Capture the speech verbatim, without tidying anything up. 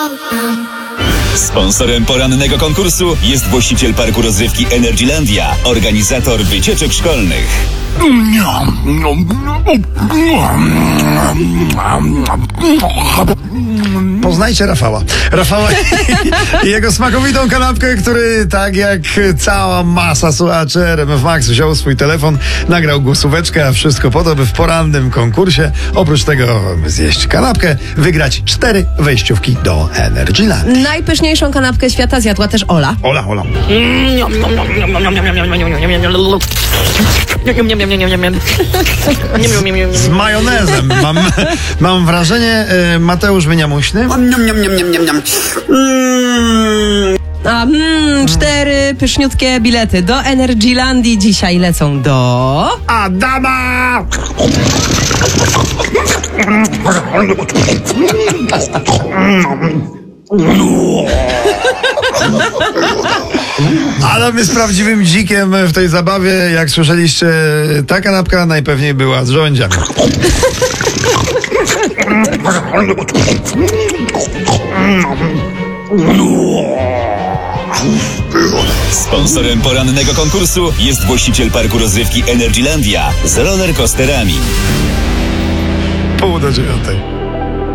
Sponsorem porannego konkursu jest właściciel parku rozrywki Energylandia, organizator wycieczek szkolnych. Poznajcie Rafała. Rafała i jego smakowitą kanapkę, który tak jak cała masa słuchaczy R M F Max wziął swój telefon, nagrał głosóweczkę, a wszystko po to, by w porannym konkursie oprócz tego zjeść kanapkę, wygrać cztery wejściówki do Energyland. Najpyszniejszą kanapkę świata zjadła też Ola. Ola, Ola. Z majonezem. Mam, mam wrażenie, y, Mateusz Wyniamuśny. A mm, cztery pyszniutkie bilety do Energylandii dzisiaj lecą do... Adama! Adam jest prawdziwym dzikiem w tej zabawie. Jak słyszeliście, ta kanapka najpewniej była z żołędziami. Sponsorem porannego konkursu jest właściciel parku rozrywki Energylandia z rollercoasterami. Pół do dziewiątej.